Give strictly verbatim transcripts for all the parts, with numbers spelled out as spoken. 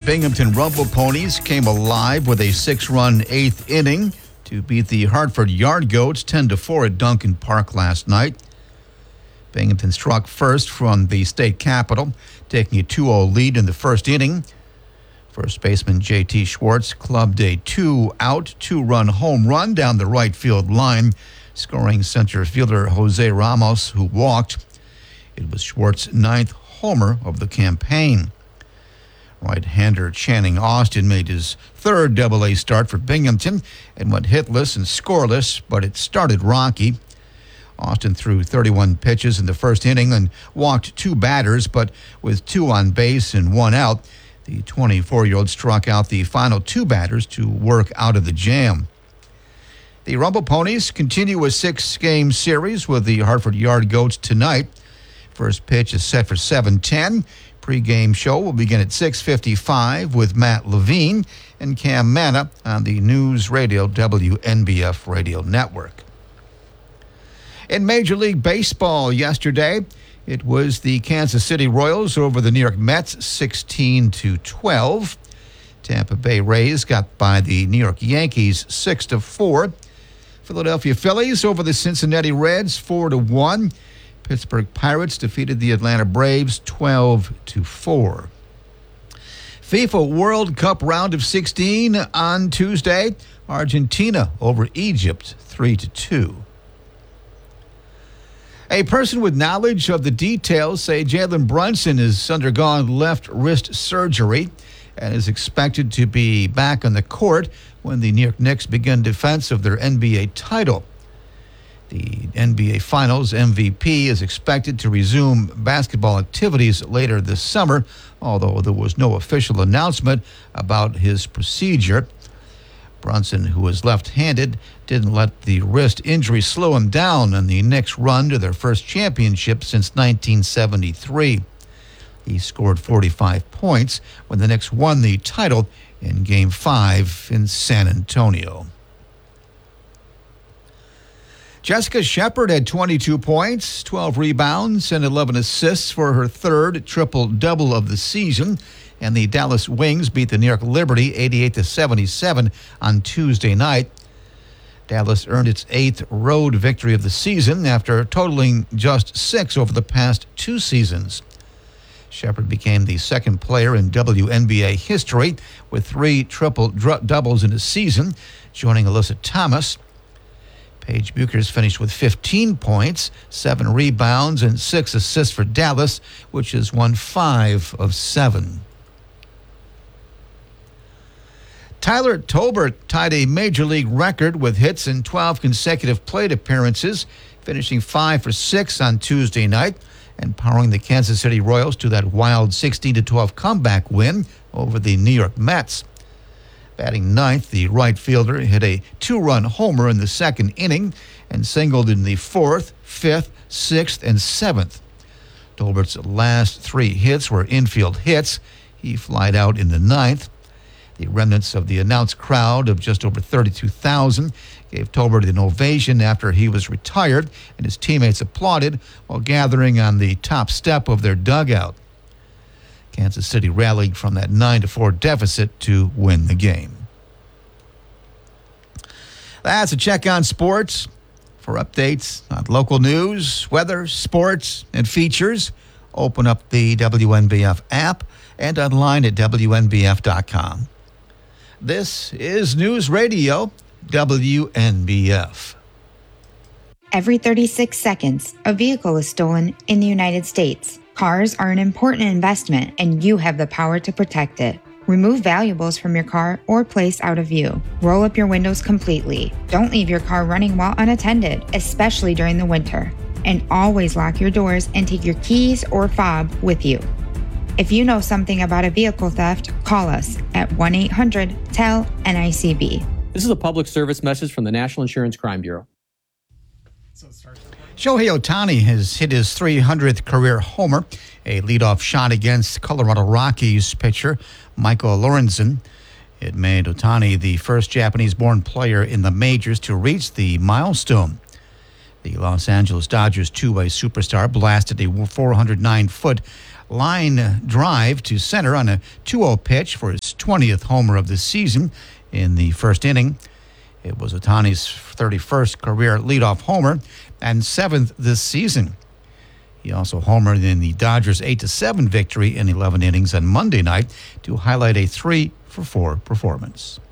Binghamton Rumble Ponies came alive with a six-run eighth inning to beat the Hartford Yard Goats ten to four at Duncan Park last night. Binghamton struck first from the state capitol, taking a two oh lead in the first inning. First baseman J T Schwartz clubbed a two-out, two-run home run down the right field line, scoring center fielder Jose Ramos, who walked. It was Schwartz's ninth homer of the campaign. Right-hander Channing Austin made his third double-A start for Binghamton and went hitless and scoreless, but it started rocky. Austin threw thirty-one pitches in the first inning and walked two batters, but with two on base and one out, the twenty-four-year-old struck out the final two batters to work out of the jam. The Rumble Ponies continue a six-game series with the Hartford Yard Goats tonight. First pitch is set for seven ten. Pre-game show will begin at six fifty-five with Matt Levine and Cam Manna on the News Radio W N B F Radio Network. In Major League Baseball yesterday, it was the Kansas City Royals over the New York Mets sixteen to twelve. Tampa Bay Rays got by the New York Yankees six to four. Philadelphia Phillies over the Cincinnati Reds four to one. Pittsburgh Pirates defeated the Atlanta Braves twelve to four. FIFA World Cup round of sixteen on Tuesday. Argentina over Egypt three to two. A person with knowledge of the details say Jalen Brunson has undergone left wrist surgery and is expected to be back on the court when the New York Knicks begin defense of their N B A title. The N B A Finals M V P is expected to resume basketball activities later this summer, although there was no official announcement about his procedure. Brunson, who is left-handed, didn't let the wrist injury slow him down on the Knicks' run to their first championship since nineteen seventy-three. He scored forty-five points when the Knicks won the title in Game five in San Antonio. Jessica Shepard had twenty-two points, twelve rebounds, and eleven assists for her third triple-double of the season. And the Dallas Wings beat the New York Liberty eighty-eight to seventy-seven on Tuesday night. Dallas earned its eighth road victory of the season after totaling just six over the past two seasons. Shepard became the second player in W N B A history with three triple-doubles in a season, joining Alyssa Thomas. Paige Buchers finished with fifteen points, seven rebounds, and six assists for Dallas, which has won five of seven. Tyler Tolbert tied a Major League record with hits in twelve consecutive plate appearances, finishing five for six on Tuesday night and powering the Kansas City Royals to that wild sixteen to twelve comeback win over the New York Mets. Batting ninth, the right fielder hit a two-run homer in the second inning and singled in the fourth, fifth, sixth, and seventh. Tolbert's last three hits were infield hits. He flied out in the ninth. The remnants of the announced crowd of just over thirty-two thousand gave Tolbert an ovation after he was retired, and his teammates applauded while gathering on the top step of their dugout. Kansas City rallied from that nine to four deficit to win the game. That's a check on sports. For updates on local news, weather, sports, and features, open up the W N B F app and online at W N B F dot com. This is News Radio W N B F. Every thirty-six seconds, a vehicle is stolen in the United States. Cars are an important investment, and you have the power to protect it. Remove valuables from your car or place out of view. Roll up your windows completely. Don't leave your car running while unattended, especially during the winter. And always lock your doors and take your keys or fob with you. If you know something about a vehicle theft, call us at one eight hundred T E L N I C B. This is a public service message from the National Insurance Crime Bureau. Shohei Ohtani has hit his three hundredth career homer, a leadoff shot against Colorado Rockies pitcher Michael Lorenzen. It made Ohtani the first Japanese-born player in the majors to reach the milestone. The Los Angeles Dodgers two-way superstar blasted a four hundred nine foot line drive to center on a two oh pitch for his twentieth homer of the season in the first inning. It was Ohtani's thirty-first career leadoff homer and seventh this season. He also homered in the Dodgers' eight to seven victory in eleven innings on Monday night to highlight a three for four performance.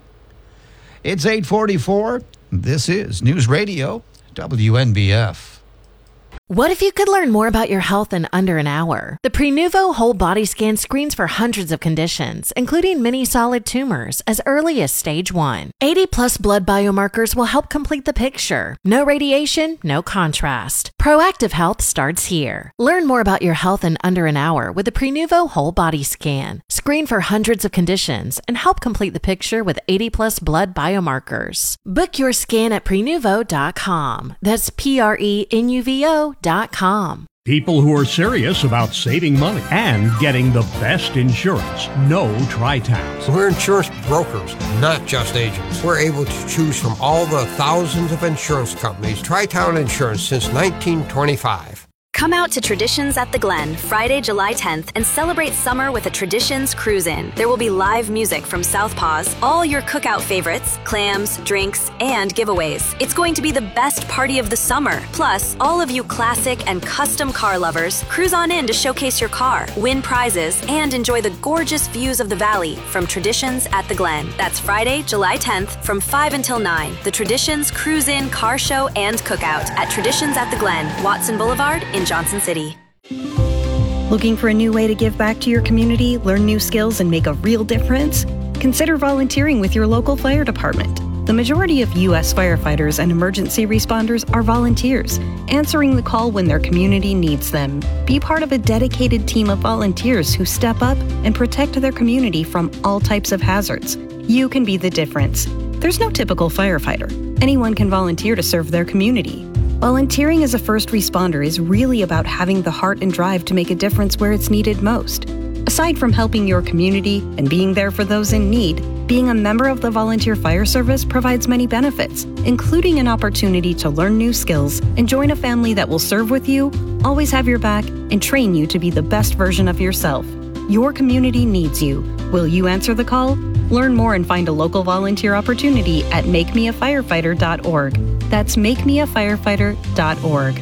It's eight forty-four. This is News Radio W N B F. What if you could learn more about your health in under an hour? The Prenuvo Whole Body Scan screens for hundreds of conditions, including many solid tumors, as early as stage one. eighty plus blood biomarkers will help complete the picture. No radiation, no contrast. Proactive health starts here. Learn more about your health in under an hour with the Prenuvo Whole Body Scan. Screen for hundreds of conditions and help complete the picture with eighty plus blood biomarkers. Book your scan at prenuvo dot com. That's P R E N U V O dot com. People who are serious about saving money and getting the best insurance know Tri-Towns. We're insurance brokers, not just agents. We're able to choose from all the thousands of insurance companies. Tri-Town Insurance since nineteen twenty-five. Come out to Traditions at the Glen Friday, July tenth and celebrate summer with a Traditions Cruise-In. There will be live music from Southpaws, all your cookout favorites, clams, drinks, and giveaways. It's going to be the best party of the summer. Plus, all of you classic and custom car lovers, cruise on in to showcase your car, win prizes, and enjoy the gorgeous views of the valley from Traditions at the Glen. That's Friday, July tenth from five until nine. The Traditions Cruise-In Car Show and Cookout at Traditions at the Glen, Watson Boulevard in Johnson City. Looking for a new way to give back to your community, learn new skills, and make a real difference? Consider volunteering with your local fire department. The majority of U S firefighters and emergency responders are volunteers, answering the call when their community needs them. Be part of a dedicated team of volunteers who step up and protect their community from all types of hazards. You can be the difference. There's no typical firefighter. Anyone can volunteer to serve their community. Volunteering as a first responder is really about having the heart and drive to make a difference where it's needed most. Aside from helping your community and being there for those in need, being a member of the Volunteer Fire Service provides many benefits, including an opportunity to learn new skills and join a family that will serve with you, always have your back, and train you to be the best version of yourself. Your community needs you. Will you answer the call? Learn more and find a local volunteer opportunity at make me a firefighter dot org. That's make me a firefighter dot org.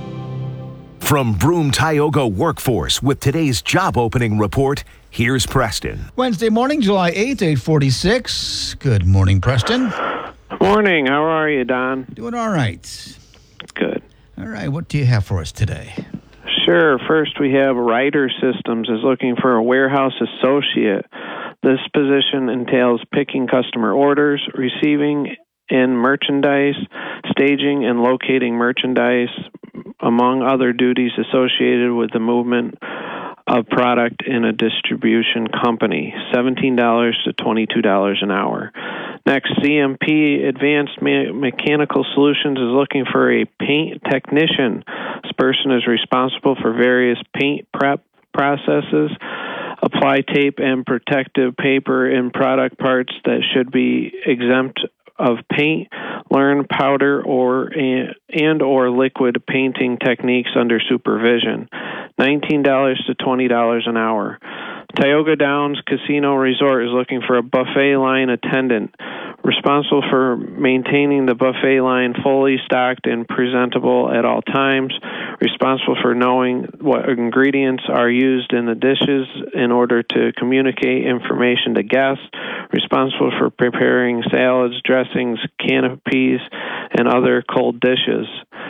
From Broome Tioga Workforce with today's job opening report, here's Preston. Wednesday morning, July eighth, eight forty-six. Good morning, Preston. Morning. How are you, Don? Doing all right. Good. All right. What do you have for us today? Sure. First, we have Ryder Systems is looking for a warehouse associate. This position entails picking customer orders, receiving in merchandise, staging and locating merchandise, among other duties associated with the movement of product in a distribution company, seventeen dollars to twenty-two dollars an hour. Next, C M P Advanced Me- Mechanical Solutions is looking for a paint technician. This person is responsible for various paint prep processes, apply tape and protective paper in product parts that should be exempt of paint, learn powder or and, and or liquid painting techniques under supervision, nineteen dollars to twenty dollars an hour. Tioga Downs Casino Resort is looking for a buffet line attendant, responsible for maintaining the buffet line fully stocked and presentable at all times, responsible for knowing what ingredients are used in the dishes in order to communicate information to guests, responsible for preparing salads, dressings, canapes, and other cold dishes.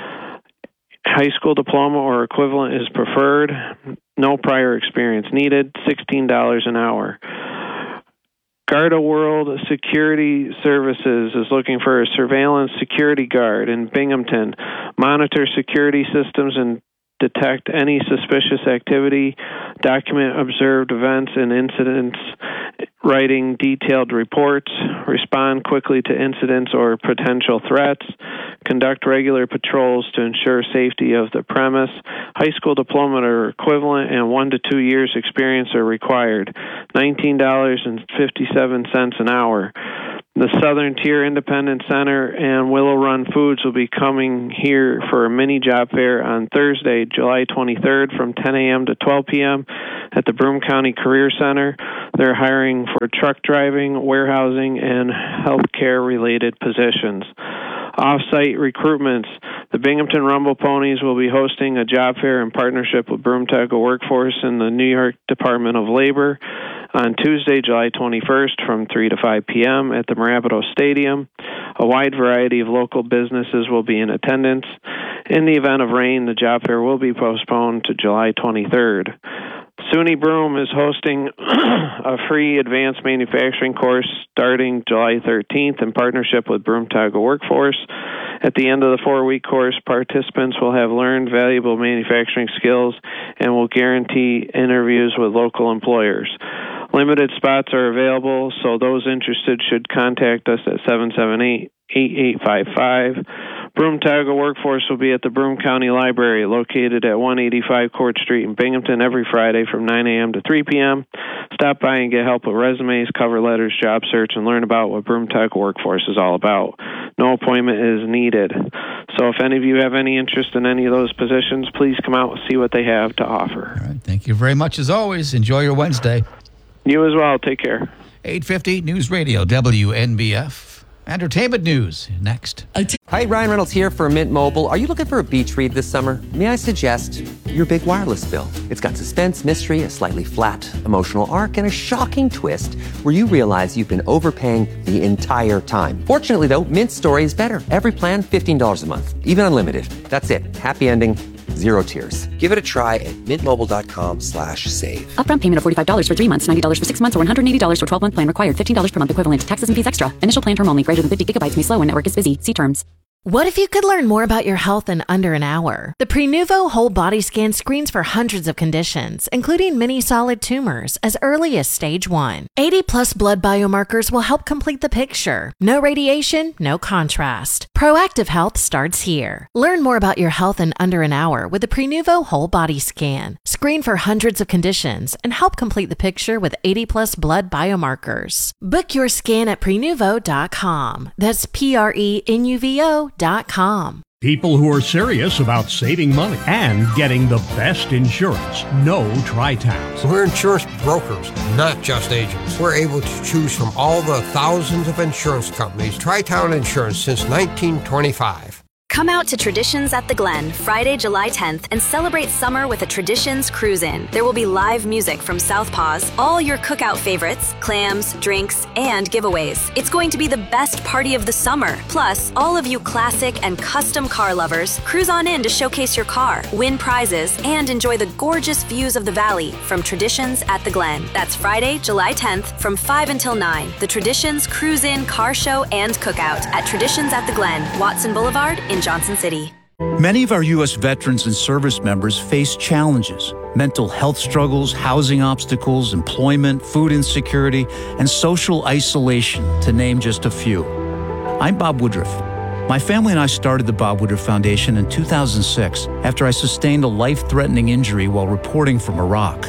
High school diploma or equivalent is preferred. No prior experience needed. sixteen dollars an hour. Garda World Security Services is looking for a surveillance security guard in Binghamton. Monitor security systems and detect any suspicious activity, document observed events and incidents, writing detailed reports, respond quickly to incidents or potential threats, conduct regular patrols to ensure safety of the premise. High school diploma or equivalent and one to two years experience are required. nineteen dollars and fifty-seven cents an hour. The Southern Tier Independent Center and Willow Run Foods will be coming here for a mini job fair on Thursday, July twenty-third from ten a.m. to twelve p.m. at the Broome County Career Center. They're hiring for truck driving, warehousing, and healthcare-related positions. Off-site recruitments. The Binghamton Rumble Ponies will be hosting a job fair in partnership with Broome Tidewater Workforce and the New York Department of Labor on Tuesday, July twenty-first from three to five p.m. at the Marabito Stadium. A wide variety of local businesses will be in attendance. In the event of rain, the job fair will be postponed to July twenty-third. SUNY Broome is hosting a free advanced manufacturing course starting July thirteenth in partnership with Broome Tidewater Workforce. At the end of the four-week course, participants will have learned valuable manufacturing skills and will guarantee interviews with local employers. Limited spots are available, so those interested should contact us at seven seven eight, eight eight five five. Broome Tidewater Workforce will be at the Broome County Library, located at one eighty-five Court Street in Binghamton, every Friday from nine a.m. to three p.m. Stop by and get help with resumes, cover letters, job search, and learn about what Broome Tidewater Workforce is all about. No appointment is needed. So if any of you have any interest in any of those positions, please come out and see what they have to offer. All right. Thank you very much, as always. Enjoy your Wednesday. You as well. Take care. eight fifty News Radio, W N B F. Entertainment news next. Hi, Ryan Reynolds here for Mint Mobile. Are you looking for a beach read this summer? May I suggest your big wireless bill? It's got suspense, mystery, a slightly flat emotional arc, and a shocking twist where you realize you've been overpaying the entire time. Fortunately, though, Mint's story is better. Every plan, fifteen dollars a month, even unlimited. That's it. Happy ending. Zero tears. Give it a try at mintmobile.com slash save. Upfront payment of forty-five dollars for three months, ninety dollars for six months, or one hundred eighty dollars for twelve-month plan required. fifteen dollars per month equivalent. Taxes and fees extra. Initial plan term only. Greater than fifty gigabytes may slow when network is busy. See terms. What if you could learn more about your health in under an hour? The Prenuvo Whole Body Scan screens for hundreds of conditions, including many solid tumors, as early as stage one. eighty plus blood biomarkers will help complete the picture. No radiation, no contrast. Proactive health starts here. Learn more about your health in under an hour with the Prenuvo Whole Body Scan. Screen for hundreds of conditions and help complete the picture with eighty plus blood biomarkers. Book your scan at prenuvo dot com. That's P R E N U V O dot com. People who are serious about saving money and getting the best insurance know Tri-Towns. We're insurance brokers, not just agents. We're able to choose from all the thousands of insurance companies. Tri-Town Insurance since nineteen twenty-five. Come out to Traditions at the Glen Friday, July tenth and celebrate summer with a Traditions Cruise-In. There will be live music from Southpaws, all your cookout favorites, clams, drinks, and giveaways. It's going to be the best party of the summer. Plus, all of you classic and custom car lovers, cruise on in to showcase your car, win prizes, and enjoy the gorgeous views of the valley from Traditions at the Glen. That's Friday, July tenth from five until nine. The Traditions Cruise-In Car Show and Cookout at Traditions at the Glen, Watson Boulevard in Johnson City. Many of our U S veterans and service members face challenges: mental health struggles, housing obstacles, employment, food insecurity, and social isolation, to name just a few. I'm Bob Woodruff. My family and I started the Bob Woodruff Foundation in two thousand six after I sustained a life-threatening injury while reporting from Iraq.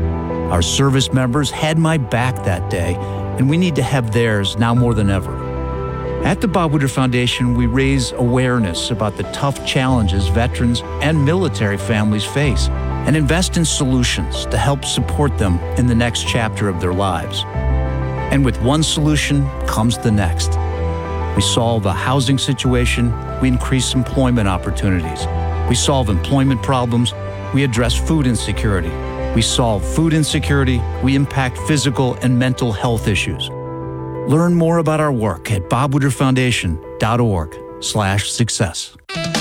Our service members had my back that day, and we need to have theirs now more than ever. At the Bob Woodruff Foundation, we raise awareness about the tough challenges veterans and military families face and invest in solutions to help support them in the next chapter of their lives. And with one solution comes the next. We solve a housing situation, we increase employment opportunities. We solve employment problems, we address food insecurity. We solve food insecurity, we impact physical and mental health issues. Learn more about our work at bob woodruff foundation dot org slash success.